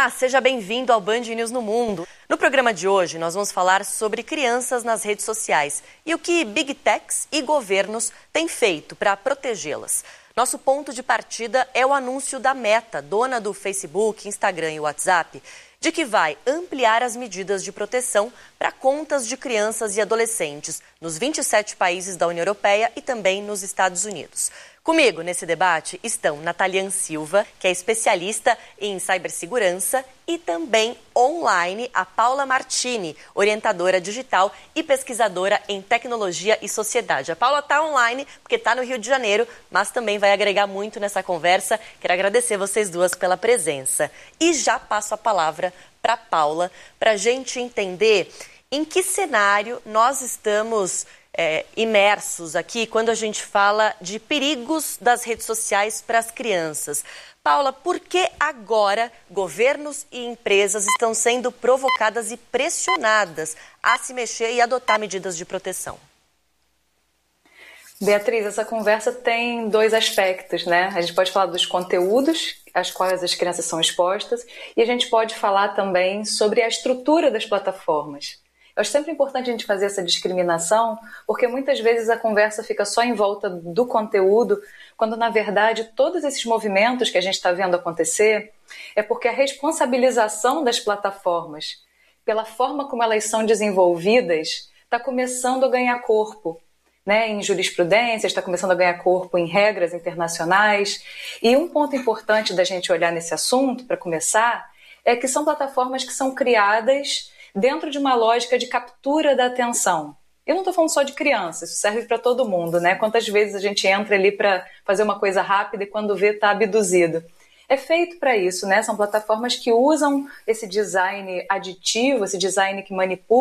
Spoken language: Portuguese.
Olá, seja bem-vindo ao Band News no Mundo. No programa de hoje, nós vamos falar sobre crianças nas redes sociais e o que Big Techs e governos têm feito para protegê-las. Nosso ponto de partida é o anúncio da Meta, dona do Facebook, Instagram e WhatsApp, de que vai ampliar as medidas de proteção para contas de crianças e adolescentes nos 27 países da União Europeia e também nos Estados Unidos. Comigo nesse debate estão Natalian Silva, que é especialista em cibersegurança, e também online a Paula Martini, orientadora digital e pesquisadora em tecnologia e sociedade. A Paula está online porque está no Rio de Janeiro, mas também vai agregar muito nessa conversa. Quero agradecer vocês duas pela presença. E já passo a palavra para a Paula, para a gente entender em que cenário nós estamos imersos aqui quando a gente fala de perigos das redes sociais para as crianças. Paula, por que agora governos e empresas estão sendo provocadas e pressionadas a se mexer e adotar medidas de proteção? Beatriz, essa conversa tem dois aspectos, né? A gente pode falar dos conteúdos às quais as crianças são expostas e a gente pode falar também sobre a estrutura das plataformas. Eu acho sempre importante a gente fazer essa discriminação, porque muitas vezes a conversa fica só em volta do conteúdo, quando na verdade todos esses movimentos que a gente está vendo acontecer é porque a responsabilização das plataformas pela forma como elas são desenvolvidas está começando a ganhar corpo, né? Em jurisprudência, está começando a ganhar corpo em regras internacionais. E um ponto importante da gente olhar nesse assunto, para começar, é que são plataformas que são criadas dentro de uma lógica de captura da atenção. Eu não estou falando só de crianças, isso serve para todo mundo, né? Quantas vezes a gente entra ali para fazer uma coisa rápida e quando vê está abduzido. É feito para isso, né? São plataformas que usam esse design aditivo, esse design que manipula